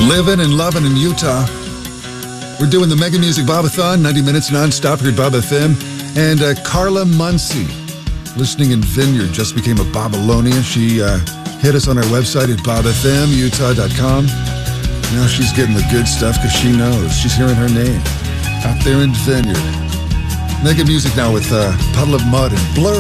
Living and loving in Utah. We're doing the Mega Music Bobathon, 90 minutes nonstop here at Bob FM. And Carla Muncy, listening in Vineyard, just became a Babylonian. She hit us on our website at bobfmutah.com. Now she's getting the good stuff because she knows. She's hearing her name out there in Vineyard. Mega Music now with Puddle of Mud and Blur.